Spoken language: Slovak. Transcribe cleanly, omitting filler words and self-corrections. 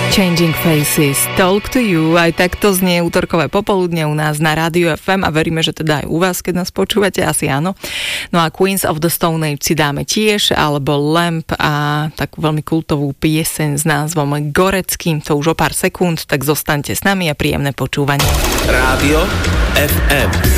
Changing Faces, Talk to You, aj takto znie útorkové popoludne u nás na Rádiu FM a veríme, že teda aj u vás, keď nás počúvate, asi áno. No a Queens of the Stone Age si dáme tiež, alebo Lamp a takú veľmi kultovú pieseň s názvom Goreckým, to už o pár sekúnd, tak zostaňte s nami a príjemné počúvanie. Rádio FM.